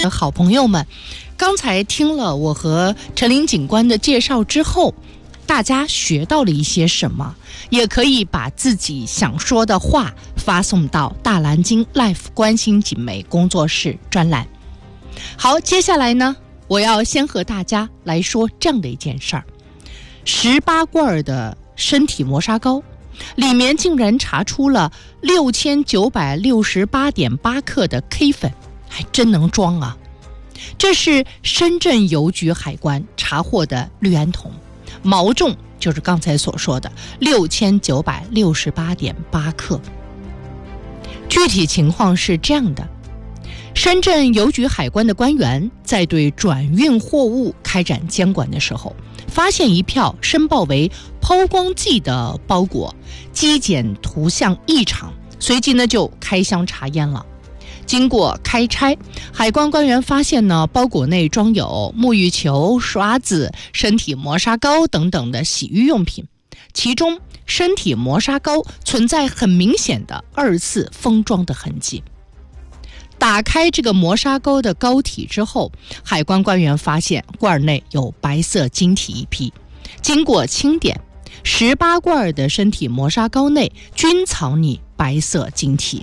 好朋友们，刚才听了我和陈林警官的介绍之后，大家学到了一些什么？也可以把自己想说的话发送到大蓝鲸 Life 关心锦媒工作室专栏。好，接下来呢，我要先和大家来说这样的一件事儿：18罐的身体磨砂膏里面竟然查出了6968.8克的 K 粉，还真能装啊！这是深圳邮局海关查获的氯胺酮，毛重就是刚才所说的6968.8克。具体情况是这样的：深圳邮局海关的官员在对转运货物开展监管的时候，发现一票申报为抛光剂的包裹，机检图像异常，随即呢就开箱查验了。经过开拆，海关官员发现呢，包裹内装有沐浴球、刷子、身体磨砂膏等等的洗浴用品，其中身体磨砂膏存在很明显的2次封装的痕迹。打开这个磨砂膏的膏体之后，海关官员发现罐内有白色晶体一批，经过清点，18罐的身体磨砂膏内均藏匿白色晶体。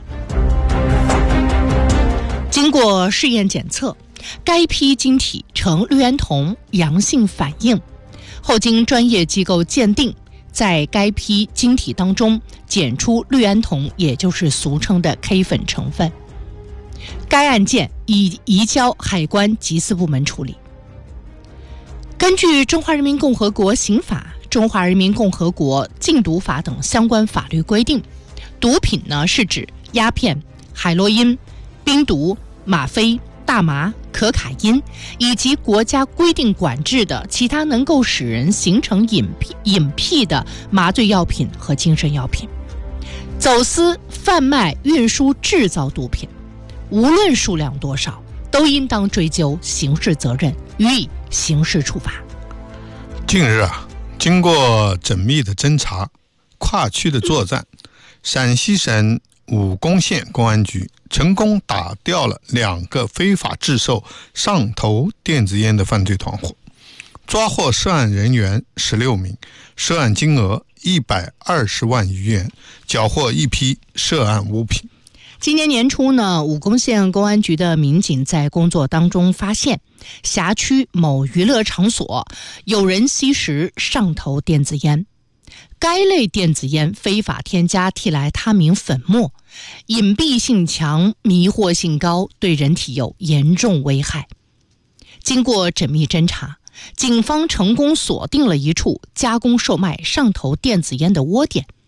经过试验检测，该批晶体呈氯胺酮阳性反应，后经专业机构鉴定，在该批晶体当中检出氯胺酮，也就是俗称的 K 粉成分。该案件已移交海关缉私部门处理。根据《中华人民共和国刑法》《中华人民共和国禁毒法》等相关法律规定，毒品呢是指鸦片、海洛因、冰毒、吗啡、大麻、可卡因以及国家规定管制的其他能够使人形成瘾癖的麻醉药品和精神药品。走私、贩卖、运输、制造毒品，无论数量多少，都应当追究刑事责任，予以刑事处罚。 近日经过缜密的侦查、跨区的作战，陕西省武功县公安局成功打掉了2个非法制售上头电子烟的犯罪团伙，抓获涉案人员16名，涉案金额120万余元，缴获一批涉案物品。 今年年初呢，武功县公安局的民警在工作当中发现，辖区某娱乐场所有人吸食上头电子烟。该类电子烟非法添加替来他明粉末，隐蔽性强，迷惑性高，对人体有严重危害。经过缜密侦查，警方成功锁定了一处加工售卖上头电子烟的窝点，